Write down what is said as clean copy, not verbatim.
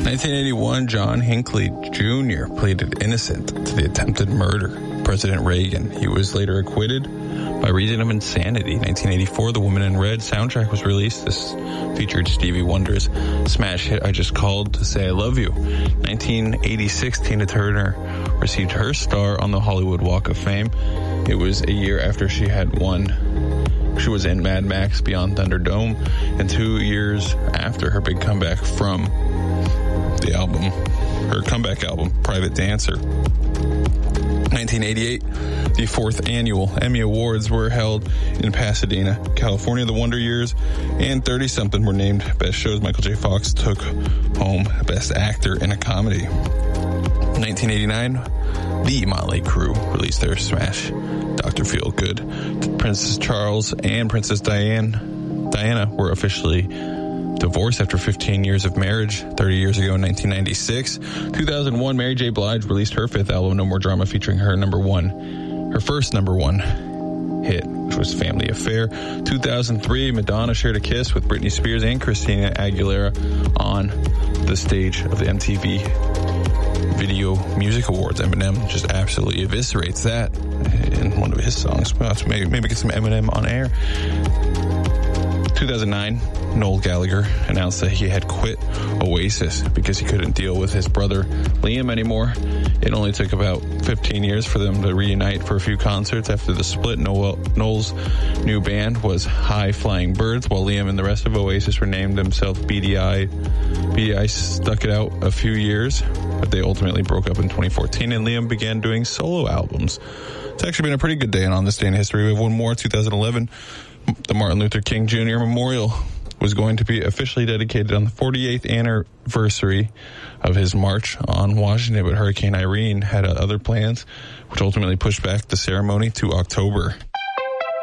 1981, John Hinckley Jr. pleaded innocent to the attempted murder of President Reagan. He was later acquitted by reason of insanity. 1984, The Woman in Red soundtrack was released. This featured Stevie Wonder's smash hit, I Just Called to Say I Love You. 1986, Tina Turner received her star on the Hollywood Walk of Fame. It was a year after she had won. She was in Mad Max Beyond Thunderdome, and 2 years after her big comeback from the album, her comeback album, Private Dancer. 1988, the 4th annual Emmy Awards were held in Pasadena, California. The Wonder Years and 30-something were named Best Shows. Michael J. Fox took home Best Actor in a Comedy. 1989, the Motley Crue released their smash, Dr. Feelgood. Princess Charles and Princess Diana were officially divorced after 15 years of marriage 30 years ago in 1996. 2001, Mary J. Blige released her 5th album, No More Drama, featuring her first number one hit, which was Family Affair. 2003, Madonna shared a kiss with Britney Spears and Christina Aguilera on the stage of the MTV Video Music Awards. Eminem just absolutely eviscerates that in one of his songs. We'll have to maybe get some Eminem on air. 2009, Noel Gallagher announced that he had quit Oasis because he couldn't deal with his brother Liam anymore. It only took about 15 years for them to reunite for a few concerts. After the split, Noel's new band was High Flying Birds, while Liam and the rest of Oasis renamed themselves BDI. BDI stuck it out a few years, but they ultimately broke up in 2014, and Liam began doing solo albums. It's actually been a pretty good day, and on this day in history, we have one more. 2011, the Martin Luther King Jr. Memorial was going to be officially dedicated on the 48th anniversary of his march on Washington, but Hurricane Irene had other plans, which ultimately pushed back the ceremony to October.